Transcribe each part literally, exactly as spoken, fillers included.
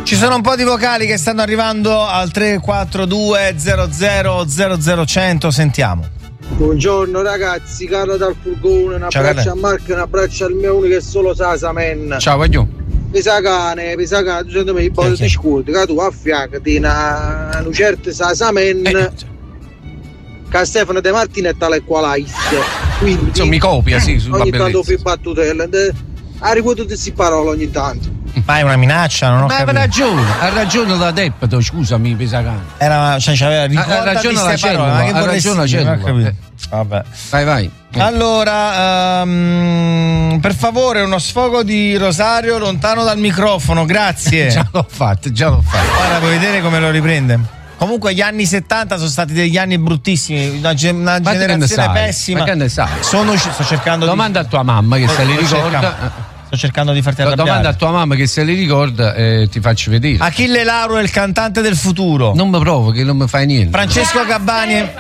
Ci sono un po' di vocali che stanno arrivando al tre quattro due zero zero zero zero cento, sentiamo. Buongiorno ragazzi, Carlo dal furgone, un Ciao, abbraccio Carlo. a Marco e un abbraccio al mio unico che è solo Sasamen. Ciao, voglio. Pesa cane, pesa cane, dicendo me i Chi è, botti chi è? di scuola, che tu affiancati una, una certa Sasamen, Eh, che Stefano De Martino è tale e quale. Quindi, insomma, mi copia, sì, sulla ogni tanto bellezza. fai battutelle, ha ripetuto queste parole ogni tanto. Ma è una minaccia, non ho Ma aveva capito. ragione, ha ragione la Deppato, scusami, Pesacane. Era, cioè, c'aveva, ricordati ragione la ste parole, cellula, ma che ha vorresti ragione la dire? Non ho cellula. capito. Vabbè. Vai, vai. Allora, ehm, per favore, uno sfogo di Rosario lontano dal microfono, grazie. Già l'ho fatto, già l'ho fatto. Guarda, puoi vedere come lo riprende. Comunque gli anni settanta sono stati degli anni bruttissimi, una, ge- una Ma che ne generazione sai? pessima. Ma che ne sai? Sono, sto cercando Domanda di a tua mamma che se li sto ricorda. cercando, sto cercando di farti Do- arrabbiare. Domanda a tua mamma che se li ricorda e ti faccio vedere. Achille Lauro è il cantante del futuro. Non mi provochi, non mi fai niente. Francesco Gabbani.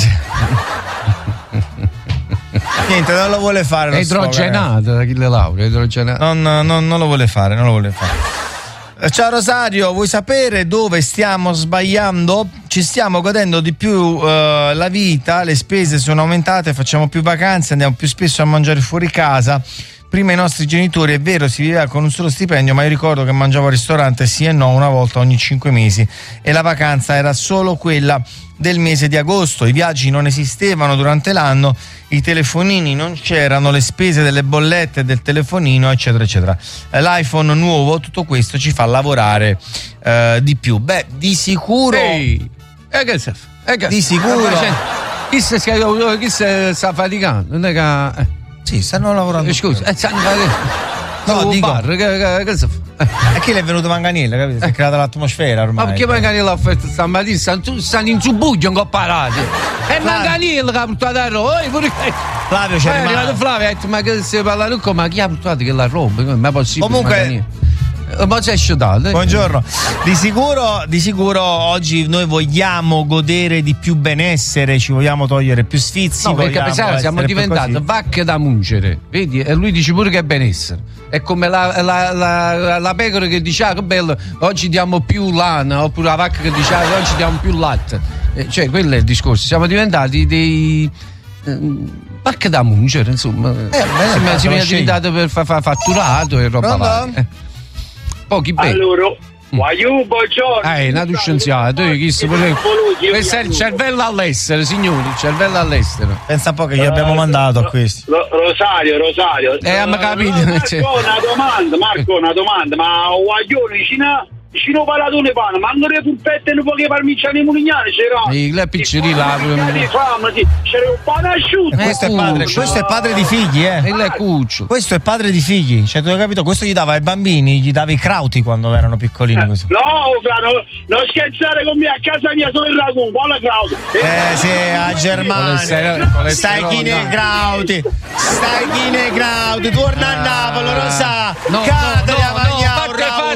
Niente, non lo vuole fare. È lo sfogo, idrogenato, Achille Lauro, è idrogenato. Non, non, non lo vuole fare, non lo vuole fare. Eh, Ciao Rosario, vuoi sapere dove stiamo sbagliando? Ci stiamo godendo di più eh, la vita, le spese sono aumentate, facciamo più vacanze, andiamo più spesso a mangiare fuori casa. Prima i nostri genitori, è vero, si viveva con un solo stipendio, ma io ricordo che mangiavo al ristorante sì e no una volta ogni cinque mesi e la vacanza era solo quella del mese di agosto. I viaggi non esistevano durante l'anno, i telefonini non c'erano, le spese delle bollette del telefonino, eccetera, eccetera. Eh, L'iPhone nuovo, tutto questo ci fa lavorare eh, di più. Beh, di sicuro. Ehi, e che se fa? E che Di se fa? sicuro. Ma cioè, Chi si chi si sta faticando? Non è che. eh, Sì, stanno lavorando. eh, Scusa, eh, stanno faticando. No, No, dico- bar, che, che, che si fa? Eh. E chi l'è venuto Manganella, capito? Si è creata l'atmosfera ormai. Ma perché magari l'ha fatto stamattina? Stanno, tu- stanno in subuglio, non ho parati. È Manganella che ha portato a Roma. Eh, pure che- Flavio Poi c'è è arrivato Flavio ha detto, ma che stai parlando con? Ma chi ha portato che la roba? Ma è possibile? Comunque- Manganella? Eh, Ma si è sciutato. eh? Buongiorno. Di sicuro, di sicuro oggi noi vogliamo godere di più benessere, ci vogliamo togliere più sfizi. No, perché vogliamo pensate, siamo essere più diventati così. vacche da mungere, vedi? E lui dice pure che è benessere. È come la, la, la, la pecora che dice, ah, che bello, oggi diamo più lana, oppure la vacca che dice, ah, oggi diamo più latte. Eh, cioè, quello è il discorso. Siamo diventati dei eh, vacche da mungere, insomma. bene, si beh, si lo è scegli. diventato per fa, fa fatturato e roba Pronto? varia. Eh. Pochi bei. Allora, voglio buongiorno. Eh, nato scienziato, io chi si pure- questo è il cervello all'estero, signori, il cervello all'estero. Pensa un po' che gli abbiamo mandato a questi. Ro- Rosario, Rosario. Eh, ma capito, Marco, cioè. una domanda, Marco, una domanda, ma guaglione vicino vicino palatone pane, ma non le pulpette e non poche parmigiane mulignane c'erano. I le piccini là, pure- Di fame, sì. C'era un pane asciutto. Questo è padre, cuccio. questo è padre di figli, eh. E le cuccio. Questo è padre di figli, cioè tu hai capito? Questo gli dava ai bambini, gli dava i crauti quando erano piccolini così. No, fra, no, non scherzare con me, a casa mia sono il ragù, buona Claudio. Eh sì, a Germania. Colesterolo- Stai chi nei grauti, stai chi nei grauti, torna a Napoli, lo sa. No, Cade no, a no, mangiare no, un perché rauto.